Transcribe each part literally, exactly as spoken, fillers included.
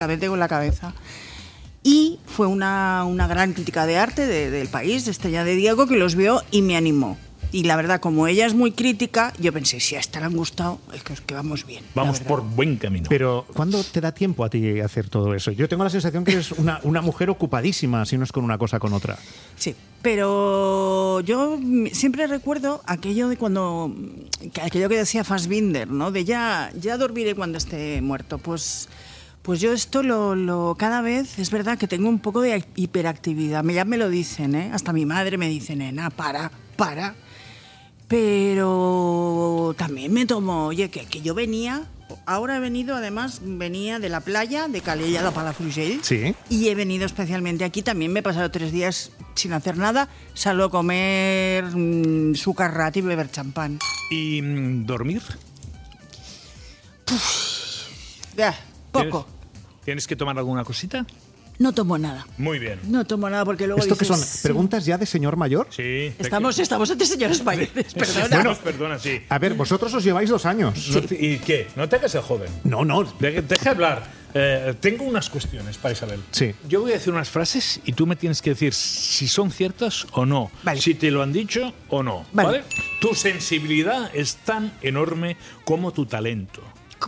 con la cabeza. Y fue una, una gran crítica de arte de, del país, de Estrella de Diego, que los vio y me animó. Y la verdad, como ella es muy crítica, yo pensé, si a esta le han gustado, es que, es que vamos bien. Vamos por buen camino. Pero, ¿cuándo te da tiempo a ti hacer todo eso? Yo tengo la sensación que eres una, una mujer ocupadísima, si no es con una cosa con otra. Sí, pero yo siempre recuerdo aquello de cuando, aquello que decía Fassbinder, ¿no? De ya, ya dormiré cuando esté muerto. Pues... Pues yo esto lo, lo cada vez es verdad que tengo un poco de hiperactividad. Ya me lo dicen, ¿eh? Hasta mi madre me dice, nena, para, para. Pero también me tomo, oye, que, que yo venía, ahora he venido, además, venía de la playa de Calella de Palafrugell. Sí. Y he venido especialmente aquí, también me he pasado tres días sin hacer nada, salvo a comer mmm, sucarrat y beber champán. ¿Y mmm, dormir? Uf, ya. Poco. ¿Tienes, ¿Tienes que tomar alguna cosita? No tomo nada. Muy bien. No tomo nada porque luego ¿Esto dices, qué son? ¿Preguntas ya de señor mayor? Sí. Estamos, que... estamos ante señores mayores, perdona. Bueno, perdona, sí. A ver, vosotros os lleváis dos años. Sí. No, ¿y qué? No te hagas el joven. No, no. De, deja hablar. Eh, tengo unas cuestiones para Isabel. Sí. Yo voy a decir unas frases y tú me tienes que decir si son ciertas o no. Vale. Si te lo han dicho o no. Vale. ¿Vale? Tu sensibilidad es tan enorme como tu talento.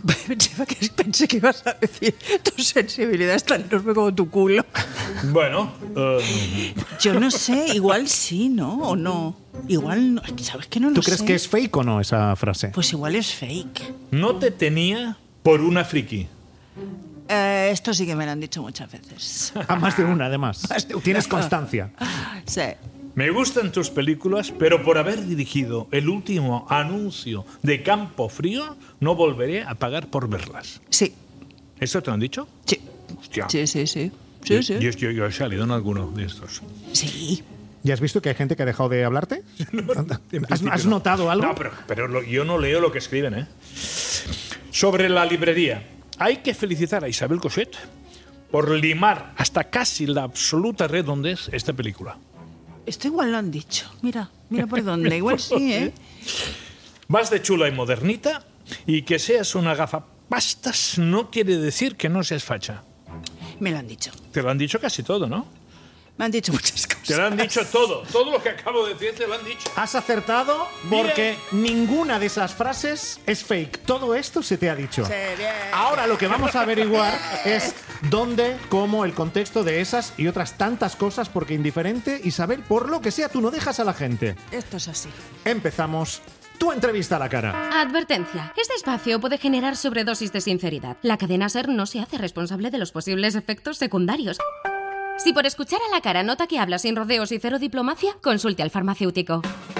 Pensé que ibas a decir tu sensibilidad es tan enorme como tu culo. Bueno, uh... yo no sé, igual sí, ¿no? O no. Igual no. ¿Sabes que no lo sé? ¿Tú crees que es fake o no esa frase? Pues igual es fake. No te tenía por una friki. Eh, esto sí que me lo han dicho muchas veces. Ah, más de una, además. Más de una. Tienes constancia. Sí. Me gustan tus películas, pero por haber dirigido el último anuncio de Campo Frío, no volveré a pagar por verlas. Sí. ¿Eso te lo han dicho? Sí. Hostia. Sí, sí, sí. Sí, Yo, sí. yo, yo, yo he salido en alguno de estos. Sí. ¿Ya has visto que hay gente que ha dejado de hablarte? No, ¿Has, has notado algo? No, pero, pero lo, yo no leo lo que escriben, ¿eh? Sobre la librería. Hay que felicitar a Isabel Cochet por limar hasta casi la absoluta redondez esta película. Esto igual lo han dicho. Mira, mira por dónde. Igual sí, ¿eh? Vas de chula y modernita y que seas una gafapastas no quiere decir que no seas facha. Me lo han dicho. Te lo han dicho casi todo, ¿no? Me han dicho muchas cosas. Te lo han dicho todo. Todo lo que acabo de decir te lo han dicho. Has acertado porque Mira. ninguna de esas frases es fake. Todo esto se te ha dicho. Sí, bien. Ahora lo que vamos a averiguar es dónde, cómo, el contexto de esas y otras tantas cosas, porque indiferente, Isabel, por lo que sea, tú no dejas a la gente. Esto es así. Empezamos. Tu entrevista a la cara. Advertencia. Este espacio puede generar sobredosis de sinceridad. La cadena SER no se hace responsable de los posibles efectos secundarios. Si por escuchar a la cara nota que habla sin rodeos y cero diplomacia, consulte al farmacéutico.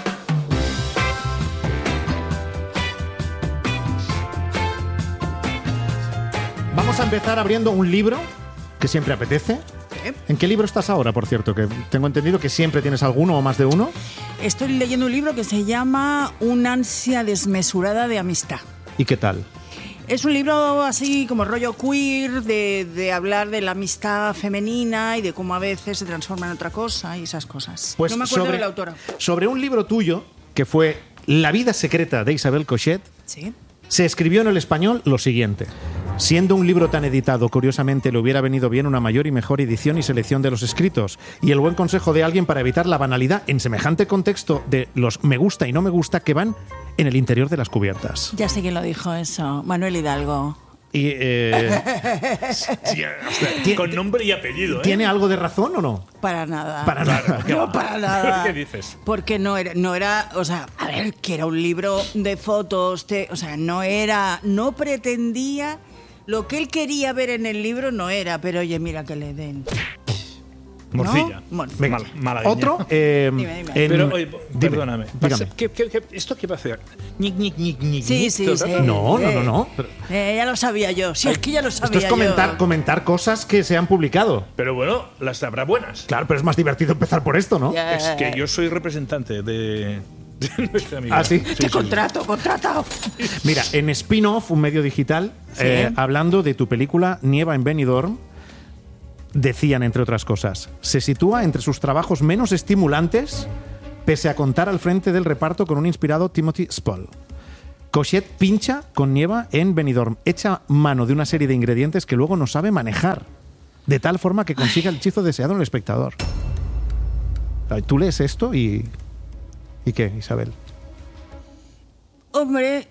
Vamos a empezar abriendo un libro que siempre apetece. ¿En qué libro estás ahora, por cierto? Que tengo entendido que siempre tienes alguno o más de uno. Estoy leyendo un libro que se llama Una ansia desmesurada de amistad. ¿Y qué tal? Es un libro así como rollo queer, de, de hablar de la amistad femenina y de cómo a veces se transforma en otra cosa y esas cosas. Pues no me acuerdo sobre, de la autora. Sobre un libro tuyo, que fue La vida secreta de Isabel Cochet, ¿sí? Se escribió en el español lo siguiente. Siendo un libro tan editado, curiosamente le hubiera venido bien una mayor y mejor edición y selección de los escritos y el buen consejo de alguien para evitar la banalidad en semejante contexto de los me gusta y no me gusta que van en el interior de las cubiertas. Ya sé quién lo dijo eso, Manuel Hidalgo. Y, eh, sí, hasta, con nombre y apellido, ¿eh? ¿Tiene algo de razón o no? Para nada. Para nada. No, para nada. ¿Qué dices? Porque no era, no era, o sea, a ver, que era un libro de fotos, te, o sea, no era, no pretendía, lo que él quería ver en el libro no era, pero oye, mira que le den. Morcilla. ¿No? Morcilla. Mal, malagueña. Otro. Eh, dime, dime. En, pero, oye, dime, perdóname. dígame. ¿Qué, qué, qué, ¿Esto qué va a hacer? Ñic, ñic, ñic, ñic, Sí, ñic, sí, todo sí. el rato. No, no, Eh, no, no. Pero, Eh, ya lo sabía yo. Si es que ya lo sabía esto es comentar, yo. comentar cosas que se han publicado. Pero bueno, las habrá buenas. Claro, pero es más divertido empezar por esto, ¿no? Ya. Es que yo soy representante de, de nuestra amiga. ¿Ah, sí? ¿Qué contrato? Contratado. Mira, en Spin-Off, un medio digital, Sí. eh, hablando de tu película Nieva en Benidorm, decían, entre otras cosas, se sitúa entre sus trabajos menos estimulantes, pese a contar al frente del reparto con un inspirado Timothy Spall. Coixet pincha con Nieva en Benidorm, echa mano de una serie de ingredientes que luego no sabe manejar, de tal forma que consiga el hechizo deseado en el espectador. Tú lees esto y... ¿Y qué, Isabel? Hombre,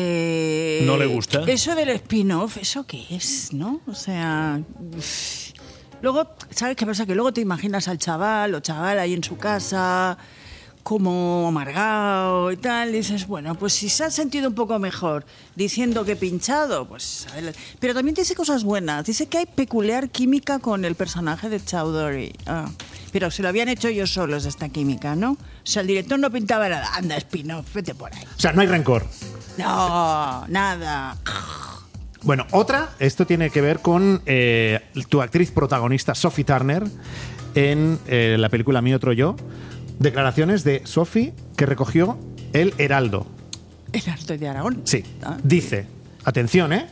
eh, ¿no le gusta? Eso del spin-off, ¿eso qué es, no? O sea... Luego, ¿sabes qué pasa? Que luego te imaginas al chaval o chaval ahí en su casa, como amargado y tal, y dices, bueno, pues si se ha sentido un poco mejor diciendo que he pinchado, pues... Pero también dice cosas buenas. Dice que hay peculiar química con el personaje de Chowdhury. Ah, pero se lo habían hecho ellos solos, esta química, ¿no? O sea, el director no pintaba nada. Anda, spin-off, vete por ahí. O sea, no hay rencor. No, nada. Bueno, otra, esto tiene que ver con eh, tu actriz protagonista, Sophie Turner, en eh, la película Mi Otro Yo. Declaraciones de Sophie que recogió El Heraldo. ¿El arte de Aragón? Sí. Ah. Dice, atención, ¿eh?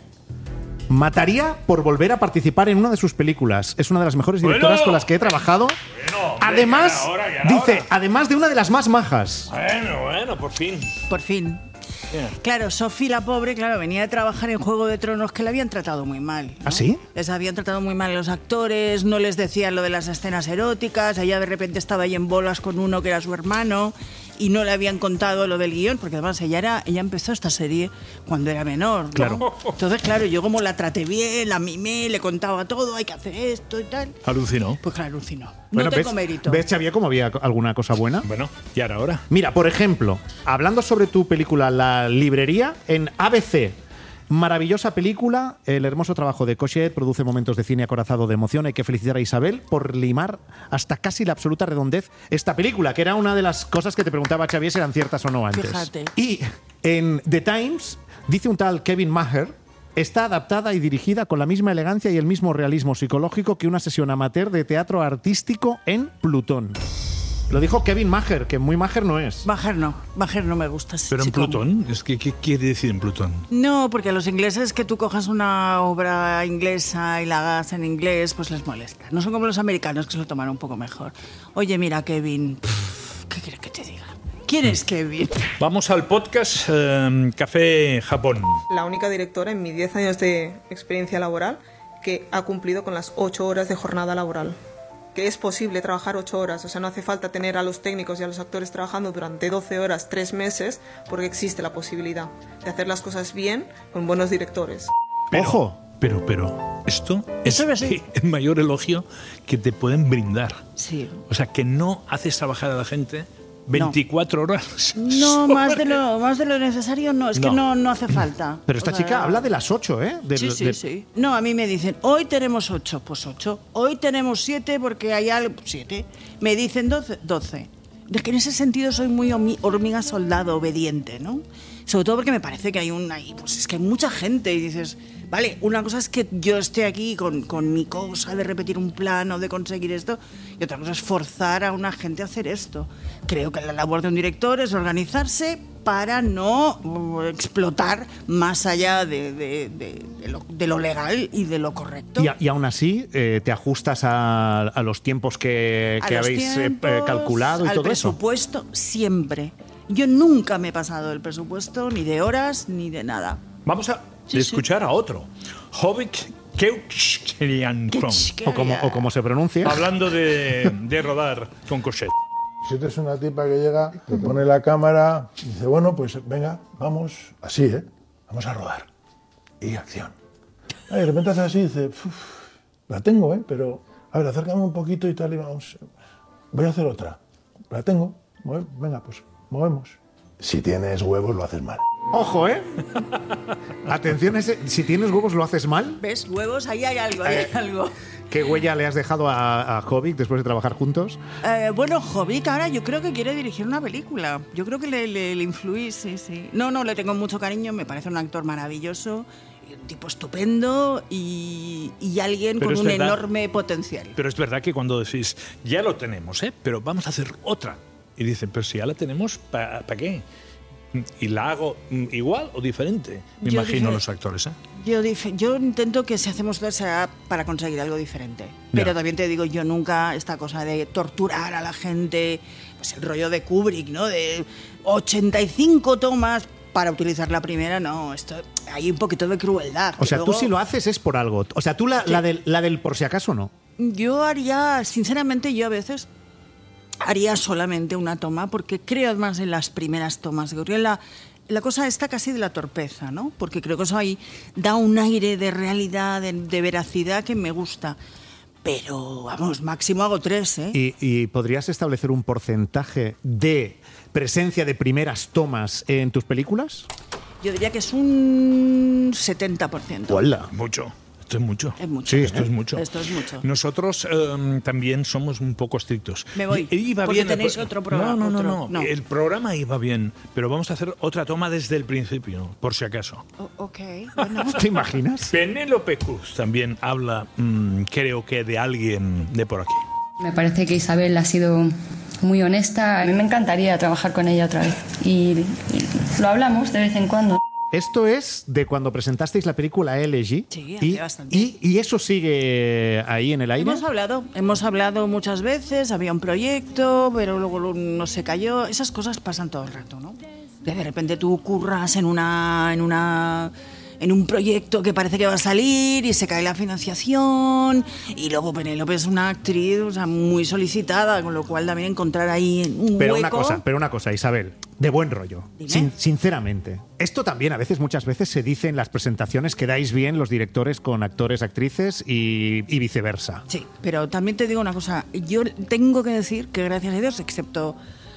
Mataría por volver a participar en una de sus películas. Es una de las mejores directoras Bueno. con las que he trabajado. Bueno, hombre, además, ya era hora, ya era dice, hora. además de una de las más majas. Bueno, bueno, por fin. Por fin. Yeah. Claro, Sophie, la pobre, claro, venía de trabajar en Juego de Tronos, que la habían tratado muy mal, ¿no? ¿Ah, sí? Les habían tratado muy mal a los actores, no les decían lo de las escenas eróticas, ella de repente estaba ahí en bolas con uno que era su hermano y no le habían contado lo del guión, porque además ella era ella empezó esta serie cuando era menor, ¿no? Claro. Entonces, claro, yo como la traté bien, la mimé, le contaba todo, hay que hacer esto y tal. Alucinó. Pues claro, alucinó. No Bueno, tengo ¿ves, mérito. ¿Ves, Xavier, cómo había alguna cosa buena? Bueno, y ahora, ahora. Mira, por ejemplo, hablando sobre tu película La Librería, en A B C, maravillosa película, el hermoso trabajo de Coixet, produce momentos de cine acorazado de emoción. Hay que felicitar a Isabel por limar hasta casi la absoluta redondez esta película, que era una de las cosas que te preguntaba Xavier si eran ciertas o no antes. Fíjate. Y en The Times dice un tal Kevin Maher: está adaptada y dirigida con la misma elegancia y el mismo realismo psicológico que una sesión amateur de teatro artístico en Plutón. Lo dijo Kevin Maher, que muy Maher no es. Bajer no, Bajer no me gusta. ese Pero en chico. Plutón, es que, ¿qué quiere decir en Plutón? No, porque a los ingleses que tú cojas una obra inglesa y la hagas en inglés, pues les molesta. No son como los americanos que se lo toman un poco mejor. Oye, mira, Kevin, pff, ¿qué quieres que te diga? ¿Quién es Kevin? Vamos al podcast eh, Café Japón. La única directora en mis diez años de experiencia laboral que ha cumplido con las ocho horas de jornada laboral. Que es posible trabajar ocho horas, o sea, no hace falta tener a los técnicos y a los actores trabajando durante doce horas, tres meses, porque existe la posibilidad de hacer las cosas bien con buenos directores. Pero, ¡Ojo! Pero, pero, esto es Eso es así. el mayor elogio que te pueden brindar. Sí. O sea, que no haces trabajar a la gente veinticuatro horas. No, más de lo, más de lo necesario no, es que No. no, no hace falta. Pero esta O sea, chica habla de las ocho, ¿eh? De- Sí, sí, de- sí. No, a mí me dicen, hoy tenemos ocho, pues ocho. Hoy tenemos siete porque hay algo, siete. Me dicen doce, doce. Es que en ese sentido soy muy homi- hormiga soldado, obediente, ¿no? Sobre todo porque me parece que hay un, ahí, pues es que hay mucha gente y dices, vale, una cosa es que yo esté aquí con, con mi cosa de repetir un plano, de conseguir esto, y otra cosa es forzar a una gente a hacer esto. Creo que la labor de un director es organizarse para no uh, explotar más allá de, de- de- de lo, de lo legal y de lo correcto. Y, a- y aún así, eh, te ajustas a, a los tiempos que, A que los habéis eh, tiempos, calculado y al todo eso. presupuesto, siempre. Yo nunca me he pasado del presupuesto, ni de horas, ni de nada. Vamos a Sí, sí. escuchar a otro. Hobbit Keukshkriankron. O como, o como se pronuncia. Hablando de, de rodar con Coixet. Si es una tipa que llega, te pone la cámara y dice, bueno, pues venga, vamos, así, ¿eh? Vamos a rodar. Y acción. Y de repente hace así y dice, "Uf, la tengo, ¿eh? Pero, a ver, acércame un poquito y tal y vamos. Voy a hacer otra. La tengo. Mue- Venga, pues, movemos. Si tienes huevos, lo haces mal. Ojo, ¿eh? Atención, ese, si tienes huevos lo haces mal. ¿Ves? Huevos, ahí hay algo, ahí hay Eh. algo. ¿Qué huella le has dejado a, a Hobbit después de trabajar juntos? Eh, bueno, Hobbit ahora yo creo que quiere dirigir una película. Yo creo que le, le, le influí, sí, sí. No, no, le tengo mucho cariño, me parece un actor maravilloso, y un tipo estupendo y, y alguien Pero con es un verdad. enorme potencial. Pero es verdad que cuando decís, ya lo tenemos, ¿eh? Pero vamos a hacer otra. Y dicen, pero si ya la tenemos, ¿para qué? ¿Y la hago mm, igual o diferente? Me Yo imagino dije- los actores, ¿eh? Yo, dif- yo intento que si hacemos dos sea para conseguir algo diferente. Pero Ya. también te digo, yo nunca esta cosa de torturar a la gente, pues el rollo de Kubrick, ¿no? De ochenta y cinco tomas para utilizar la primera, no, esto hay un poquito de crueldad. O sea, luego, tú si lo haces es por algo. O sea, tú la, la, del, la del por si acaso no. Yo haría, sinceramente, yo a veces haría solamente una toma porque creo más en las primeras tomas. Creo que la, la cosa está casi de la torpeza, ¿no? Porque creo que eso ahí da un aire de realidad, de, de veracidad que me gusta. Pero, vamos, máximo hago tres, ¿eh? ¿Y, y podrías establecer un porcentaje de presencia de primeras tomas en tus películas? Yo diría que es un setenta por ciento. ¡Hola! Mucho. Esto es mucho. Es mucho. Sí, esto es mucho. Esto es mucho. Nosotros eh, también somos un poco estrictos. Me voy, I- iba porque bien el tenéis pro- otro programa, No, no, no, otro- no, no. El programa iba bien, pero vamos a hacer otra toma desde el principio, por si acaso. Oh, ok, bueno. ¿Te imaginas? Penélope Cruz también habla, mm, creo que de alguien de por aquí. Me parece que Isabel ha sido muy honesta. A mí me encantaría trabajar con ella otra vez. Y, y lo hablamos de vez en cuando. Esto es de cuando presentasteis la película L G. Sí, hace y, bastante. y, y eso sigue ahí en el aire. Hemos hablado, hemos hablado muchas veces, había un proyecto, pero luego no se cayó. Esas cosas pasan todo el rato, ¿no? Que de repente tú curras en una, en una, en un proyecto que parece que va a salir y se cae la financiación y luego Penélope es una actriz, o sea, muy solicitada, con lo cual también encontrar ahí un Pero hueco. una cosa, pero una cosa, Isabel, de buen rollo. Dime. Sin- sinceramente. Esto también a veces, muchas veces, se dice en las presentaciones que dais bien los directores con actores, actrices y, y viceversa. Sí, pero también te digo una cosa, yo tengo que decir que gracias a Dios, excepto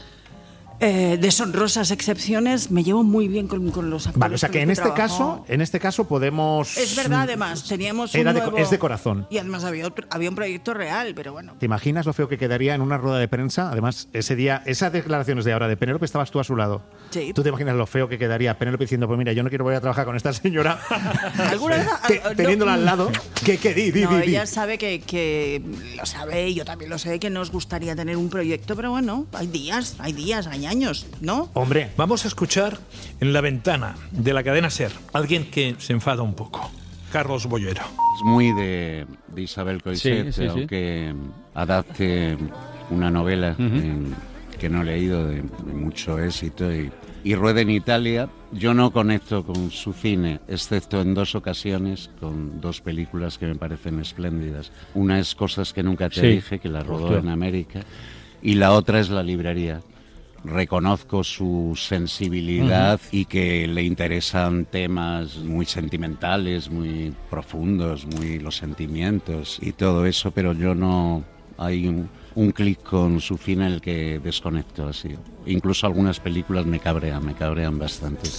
eh, deshonrosas excepciones, me llevo muy bien con, con los actores. Vale, o sea con que los en este trabajo. caso, en este caso podemos. Es verdad, además, teníamos un Era de- nuevo... es de corazón. Y además había, otro- había un proyecto real, pero bueno. ¿Te imaginas lo feo que quedaría en una rueda de prensa? Además, ese día, esas declaraciones de ahora de Penélope, estabas tú a su lado. Sí. ¿Tú te imaginas lo feo que quedaría Penélope diciendo, pues mira, yo no quiero volver a trabajar con esta señora? ¿Alguna vez- Te- no- teniéndola al lado. ¿Qué, qué di, di, No, di, di? ella sabe que, que lo sabe y yo también lo sé, que nos gustaría tener un proyecto, pero bueno, hay días, hay días, hay años, ¿no? Hombre, Vamos a escuchar en la ventana de la cadena SER alguien que se enfada un poco. Carlos Bollero. Es muy de, de Isabel Coixet, Sí, sí, sí. aunque adapte una novela eh, que no he leído de, de mucho éxito y, y ruede en Italia. Yo no conecto con su cine, excepto en dos ocasiones, con dos películas que me parecen espléndidas. Una es Cosas que nunca te Sí. dije, que la rodó Hostia. en América, y la otra es La librería. Reconozco su sensibilidad y que le interesan temas muy sentimentales, muy profundos, muy los sentimientos y todo eso, pero yo no... Hay un, un clic con su cine en el que desconecto así. Incluso algunas películas me cabrean, me cabrean bastante.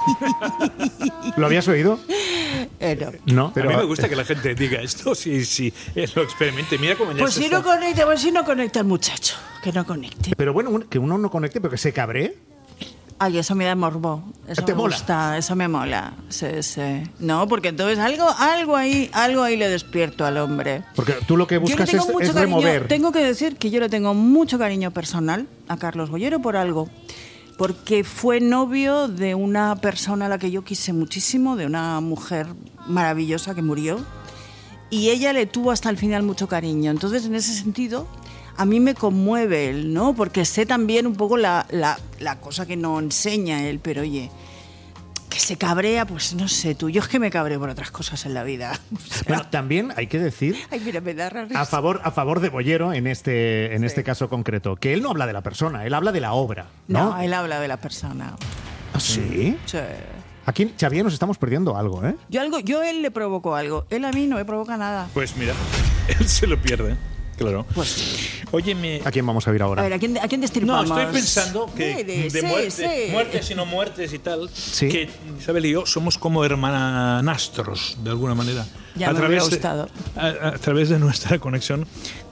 ¿lo habías oído? Eh, no. No, pero a mí me gusta que la gente diga esto, sí, sí, eh, lo experimente. Mira cómo ya Pues se si está- no conecta, pues si no conecta el muchacho, que no conecte. Pero bueno, un- que uno no conecte, pero que se cabree. Ay, eso me da morbo. Eso ¿Te me mola? gusta, eso me mola. Sí, sí. No, porque entonces algo, algo ahí, algo ahí le despierto al hombre. Porque tú lo que Yo le buscas tengo es, mucho es cariño, remover. tengo que decir que yo le tengo mucho cariño personal a Carlos Bollero por algo. Porque fue novio de una persona a la que yo quise muchísimo, de una mujer maravillosa que murió. Y ella le tuvo hasta el final mucho cariño. Entonces, en ese sentido, a mí me conmueve él, ¿no? Porque sé también un poco la, la, la cosa que no enseña él, pero oye, que se cabrea, pues no sé tú. Yo es que me cabreo por otras cosas en la vida. O sea, Bueno, también hay que decir ay, mira, me da risa. a favor, a favor de Bollero en este, en este caso concreto, que él no habla de la persona, él habla de la obra, ¿no? No, él habla de la persona. ¿Ah, sí? Sí. Aquí, Xavier, nos estamos perdiendo algo, ¿eh? Yo algo, yo a él le provoco algo. Él a mí no me provoca nada. Pues mira, él se lo pierde, claro. Pues, Óyeme, ¿A quién vamos a ir ahora? a ver, ¿a quién, a quién no, destripamos? estoy pensando que Mire, de sí, muerte- sí. muertes y no muertes y tal, Sí. que Isabel y yo somos como hermanastros, de alguna manera. Ya me hubiera gustado. De, a, a través de nuestra conexión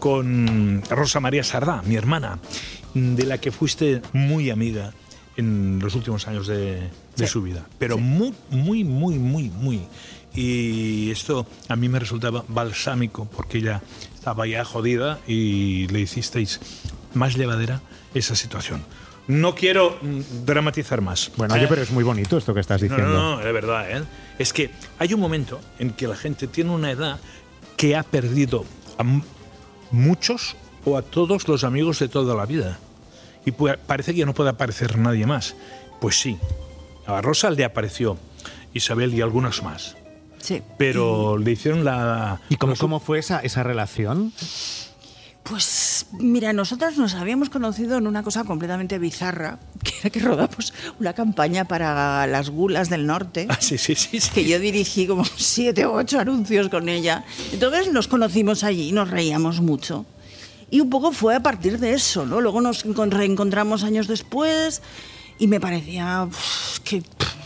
con Rosa María Sardá, mi hermana, de la que fuiste muy amiga en los últimos años de, de Sí. su vida. Pero muy, muy, muy, muy, muy. Y esto a mí me resultaba balsámico, porque ella estaba ya jodida y le hicisteis más llevadera esa situación. No quiero mm, dramatizar más. Bueno, Eh, oye, pero es muy bonito esto que estás no, diciendo. no, no, es verdad, ¿eh? Es que hay un momento en que la gente tiene una edad que ha perdido a m- muchos o a todos los amigos de toda la vida. Y pu- parece que ya no puede aparecer nadie más. Pues sí, A Rosa le apareció Isabel y algunos más. Sí. Pero le hicieron la... ¿Y cómo, cómo fue esa, esa relación? Pues mira, nosotras nos habíamos conocido en una cosa completamente bizarra, que era que rodamos una campaña para las gulas del norte, Ah, sí, sí, sí, sí. que yo dirigí como siete o ocho anuncios con ella. Entonces nos conocimos allí y nos reíamos mucho. Y un poco fue a partir de eso, ¿no? Luego nos encon- reencontramos años después y me parecía uf, que...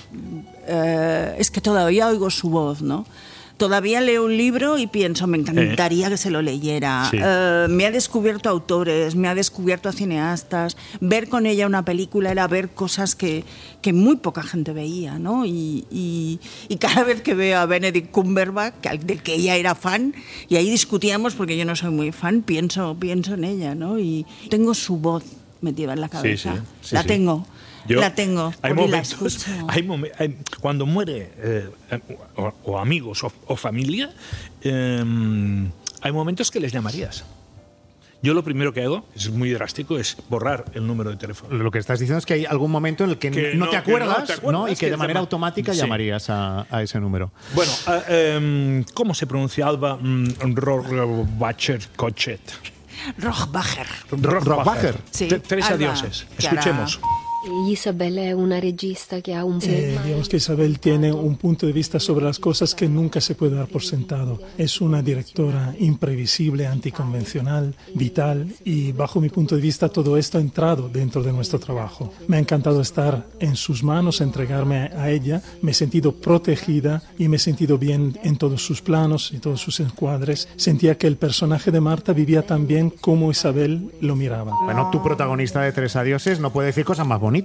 eh, es que todavía oigo su voz, ¿no? Todavía leo un libro y pienso, me encantaría eh. que se lo leyera. Sí. Eh, me ha descubierto autores, me ha descubierto a cineastas. Ver con ella una película era ver cosas que, que muy poca gente veía, ¿no? Y, y, y cada vez que veo a Benedict Cumberbatch, que, del que ella era fan, y ahí discutíamos porque yo no soy muy fan, pienso, pienso en ella, ¿no? Y tengo su voz metida en la cabeza. Sí, sí, sí, la sí. tengo. Yo, la tengo. Hay momentos, hay momen, hay, cuando muere eh, o, o amigos o, o familia, eh, hay momentos que les llamarías. Yo lo primero que hago, es muy drástico, es borrar el número de teléfono. Lo que estás diciendo es que hay algún momento en el que, que no, no, te acuerdas, no te acuerdas ¿no? Y que, que de manera llama. automática sí. llamarías a, a ese número. Bueno, uh, eh, ¿cómo se pronuncia Alba um, Rohrbacher Cochet? Rohrbacher. Rohrbacher. Sí. Tres adioses. Escuchemos. Isabel es una regista que ha un... Eh, digamos que Isabel tiene un punto de vista sobre las cosas que nunca se puede dar por sentado. Es una directora imprevisible, anticonvencional, vital y bajo mi punto de vista todo esto ha entrado dentro de nuestro trabajo. Me ha encantado estar en sus manos, entregarme a ella. Me he sentido protegida y me he sentido bien en todos sus planos y todos sus encuadres. Sentía que el personaje de Marta vivía tan bien como Isabel lo miraba. Bueno, tu protagonista de Tres Adioses no puede decir cosas más bonitas.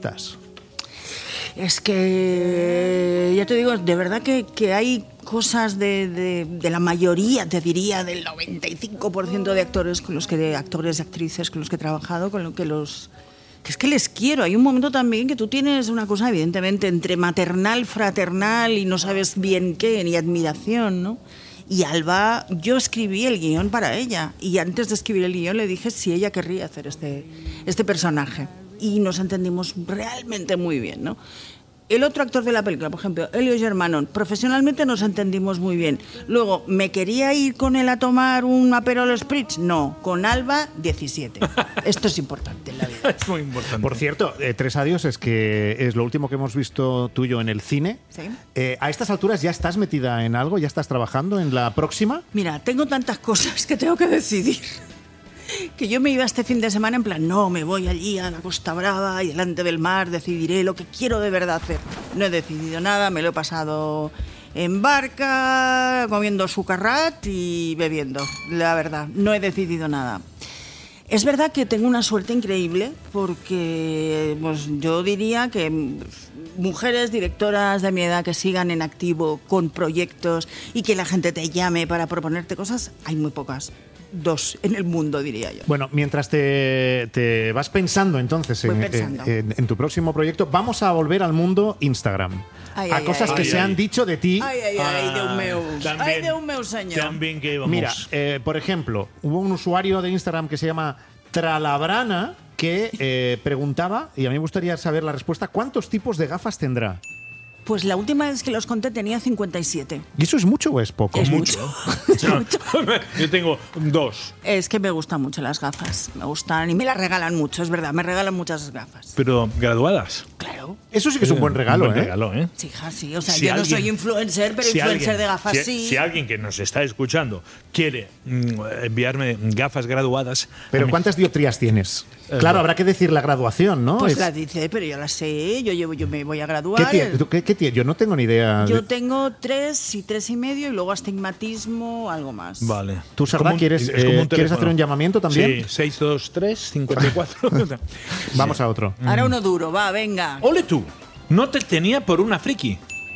Es que, ya te digo, de verdad que, que hay cosas de, de, de la mayoría, te diría, del noventa y cinco por ciento de actores con los que, de actores y actrices con los que he trabajado, con lo que los... que es que les quiero. Hay un momento también que tú tienes una cosa, evidentemente, entre maternal, fraternal y no sabes bien qué, ni admiración, ¿no? Y Alba, yo escribí el guión para ella y antes de escribir el guión le dije si ella querría hacer este, este personaje. Y nos entendimos realmente muy bien, ¿no? El otro actor de la película, por ejemplo, Elio Germano, profesionalmente nos entendimos muy bien. Luego, ¿me quería ir con él a tomar un Aperol Spritz? No, con Alba, diecisiete. Esto es importante en la vida. Es muy importante. Por cierto, eh, Tres Adioses, que es lo último que hemos visto tuyo en el cine. Sí. Eh, ¿A estas alturas ya estás metida en algo? ¿Ya estás trabajando en la próxima? Mira, tengo tantas cosas que tengo que decidir. Que yo me iba este fin de semana en plan, no, me voy allí a la Costa Brava y delante del mar decidiré lo que quiero de verdad hacer. No he decidido nada, me lo he pasado en barca, comiendo sucarrat y bebiendo, la verdad, no he decidido nada. Es verdad que tengo una suerte increíble porque pues, yo diría que mujeres directoras de mi edad que sigan en activo con proyectos y que la gente te llame para proponerte cosas, hay muy pocas. Dos en el mundo, diría yo. Bueno, mientras te, te vas pensando entonces en, pensando. En, en, en tu próximo proyecto, vamos a volver al mundo Instagram. Ay, a ay, cosas ay, que ay, se ay. han dicho de ti. Ay, ay, ay, Dios mío. También, Ay, Dios mío, señor. También que íbamos. Mira, eh, por ejemplo, hubo un usuario de Instagram que se llama Tralabrana que eh, preguntaba, y a mí me gustaría saber la respuesta, ¿cuántos tipos de gafas tendrá? Pues la última vez que los conté tenía cincuenta y siete. ¿Y eso es mucho o es poco? Es mucho. Es mucho. Yo tengo dos. Es que me gustan mucho las gafas. Me gustan y me las regalan mucho, es verdad. Me regalan muchas gafas. Pero graduadas. Claro. Eso sí que es un buen regalo, un buen ¿eh? regalo, ¿eh? Sí, hija, sí. O sea, Si yo alguien- no soy influencer, pero si influencer alguien- de gafas si, sí. Si alguien que nos está escuchando quiere mm, enviarme gafas graduadas. a Pero mí- ¿cuántas dioptrías tienes? Claro, habrá que decir la graduación, ¿no? Pues Es- la dice, pero yo la sé. Yo, llevo, yo me voy a ¿Qué graduar. tie- tú- qué- qué tie- Yo no tengo ni idea. Yo de- tengo tres y tres y medio y luego astigmatismo, algo más. Vale. ¿Tú, Es Sardá, como un- quieres, es como eh, un ¿quieres teléfono. hacer un llamamiento también? Sí, seis dos tres cincuenta y cuatro. Vamos a otro. Ahora uno duro, va, venga. Ole tú, no te tenía por una friki.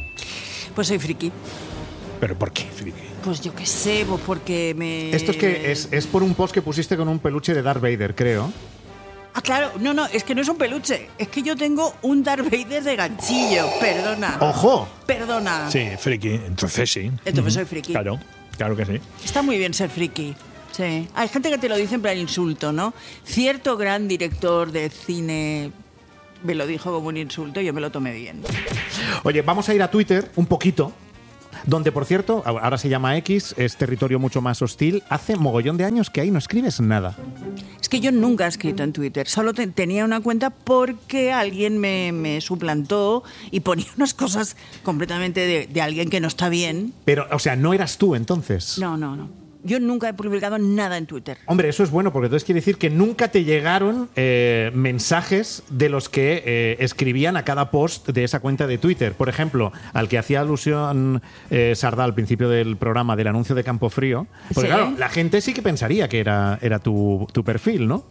Pues soy friki. ¿Pero por qué friki? Pues yo qué sé, pues porque me... Esto es que es, es por un post que pusiste con un peluche de Darth Vader, creo. Ah, claro, no, no, es que no es un peluche. Es que yo tengo un Darth Vader de ganchillo, perdona. ¡Ojo! Perdona. Sí, friki, entonces sí. Entonces soy friki. Claro, claro que sí. Está muy bien ser friki. Sí. Hay gente que te lo dice en plan insulto, ¿no? Cierto gran director de cine me lo dijo como un insulto y yo me lo tomé bien. Oye, vamos a ir a Twitter un poquito, donde, por cierto, ahora se llama X, es territorio mucho más hostil. Hace mogollón de años que ahí no escribes nada. Es que yo nunca he escrito en Twitter, solo te, tenía una cuenta porque alguien me, me suplantó y ponía unas cosas completamente de, de alguien que no está bien. Pero, o sea, ¿no eras tú entonces? No, no, no. Yo nunca he publicado nada en Twitter. Hombre, eso es bueno, porque entonces quiere decir que nunca te llegaron eh, mensajes de los que eh, escribían a cada post de esa cuenta de Twitter. Por ejemplo, al que hacía alusión eh, Sardá al principio del programa del anuncio de Campofrío. Porque ¿Sí? claro, la gente sí que pensaría que era, era tu, tu perfil, ¿no?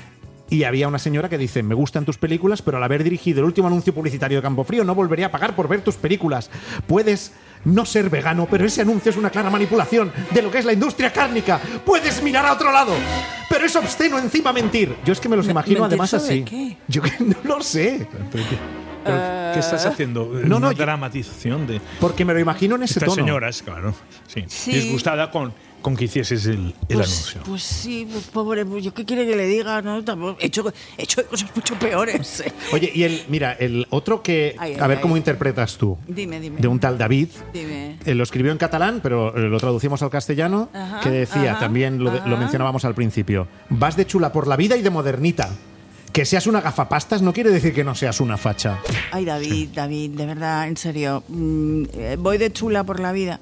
Y había una señora que dice, me gustan tus películas, pero al haber dirigido el último anuncio publicitario de Campofrío no volvería a pagar por ver tus películas. Puedes no ser vegano, pero ese anuncio es una clara manipulación de lo que es la industria cárnica. Puedes mirar a otro lado, pero es obsceno encima mentir. Yo es que me los imagino ¿Mentir además sobre así. qué? Yo que no lo sé. ¿Pero qué, pero ¿qué estás haciendo? no, Una no, yo- dramatización de Porque me lo imagino en ese estas tono. señoras, claro. Sí. Sí. Disgustada con, con que hicieses el, el Pues, anuncio. pues sí, pues pobre, pues yo qué quiere que le diga, ¿no? Tampoco- He hecho, he hecho cosas mucho peores. eh. Oye, y el, mira, el otro que... Ay, ay, a ver ay. cómo interpretas tú. Dime, dime. De un tal David. Dime. Eh, lo escribió en catalán, pero eh, lo traducimos al castellano, Ajá, que decía, ajá, también lo, de- lo ajá. mencionábamos al principio, vas de chula por la vida y de modernita. Que seas una gafapastas no quiere decir que no seas una facha. Ay, David, David, de verdad, en serio. mm, eh, voy de chula por la vida.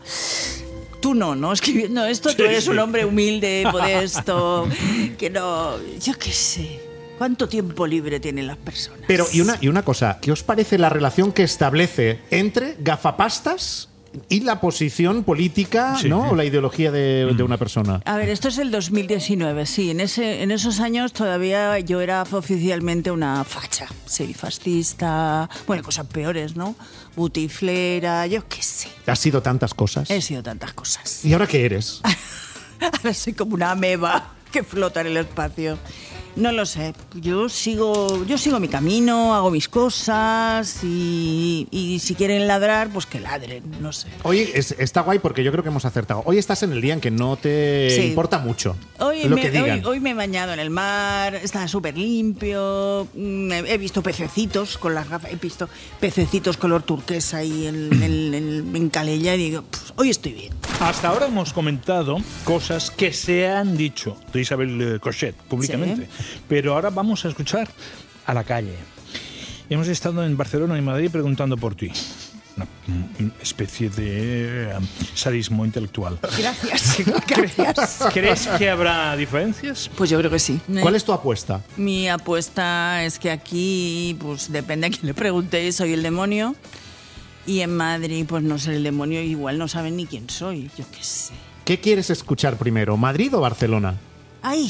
Tú no, ¿no? Escribiendo esto, tú Sí, eres sí. un hombre humilde, modesto, que no... Yo qué sé. ¿Cuánto tiempo libre tienen las personas? Pero, y una, y una cosa, ¿qué os parece la relación que establece entre gafapastas y la posición política, Sí. ¿no? O la ideología de, de una persona? A ver, esto es el dos mil diecinueve, sí. En, ese, en esos años todavía yo era oficialmente una facha. Sí, fascista, bueno, cosas peores, ¿no? Butiflera, yo qué sé. Has sido tantas cosas. He sido tantas cosas. ¿Y ahora qué eres? Ahora soy como una ameba que flota en el espacio. No lo sé. Yo sigo, yo sigo mi camino, hago mis cosas y, y si quieren ladrar, pues que ladren, no sé. Hoy es- está guay porque yo creo que hemos acertado. Hoy estás en el día en que no te Sí. importa mucho Hoy lo me, que digan. hoy, hoy me he bañado en el mar, está súper limpio, mm, he he visto pececitos con las gafas, he visto pececitos color turquesa y en, en, en- en Calella y digo, pues, hoy estoy bien. Hasta ahora hemos comentado cosas que se han dicho de Isabel eh, Cochet públicamente, pero ahora vamos a escuchar a la calle. Hemos estado en Barcelona y Madrid preguntando por ti. Una mm, especie de eh, sadismo intelectual. Gracias, gracias. ¿Crees que habrá diferencias? Pues yo creo que sí. ¿Cuál es tu apuesta? Mi apuesta es que aquí, pues depende a quién le preguntéis, soy el demonio. Y en Madrid, pues no sé el demonio, igual no saben ni quién soy, yo qué sé. ¿Qué quieres escuchar primero, Madrid o Barcelona? ¡Ay!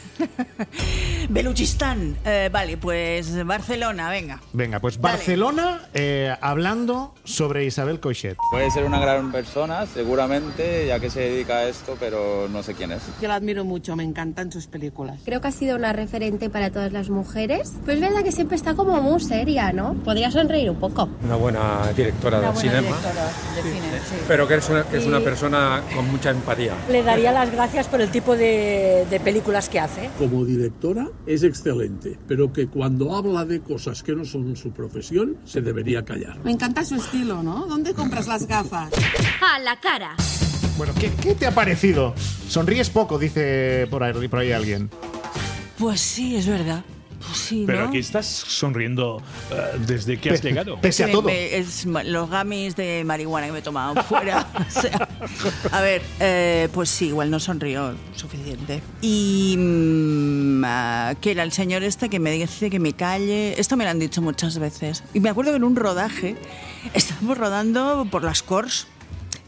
Beluchistán. Eh, vale, pues Barcelona, venga. Venga, pues Dale. Barcelona, eh, hablando sobre Isabel Coixet. Puede ser una gran persona, seguramente, ya que se dedica a esto, pero no sé quién es. Yo la admiro mucho, me encantan sus películas. Creo que ha sido una referente para todas las mujeres. Pues es verdad que siempre está como muy seria, ¿no? Podría sonreír un poco. Una buena directora Una de buena cinema, directora de cine, sí. pero que es, una, que es una Y- persona con mucha empatía. Le daría las gracias por el tipo de, de películas que hace. Como directora es excelente, pero que cuando habla de cosas que no son su profesión, se debería callar. Me encanta su estilo, ¿no? ¿Dónde compras las gafas? A la cara. Bueno, ¿qué, qué te ha parecido? Sonríes poco, dice por ahí, por ahí alguien. Pues sí, es verdad. Pues sí, Pero ¿no? aquí estás sonriendo eh, desde que has Pe- llegado. pese a Me- todo. me- es ma- los gamis de marihuana que me he tomado fuera. O sea, a ver, eh, pues sí, igual no sonrió suficiente. Y mm, ah, que era el señor este que me dice que me calle. Esto me lo han dicho muchas veces. Y me acuerdo que en un rodaje estábamos rodando por las Corts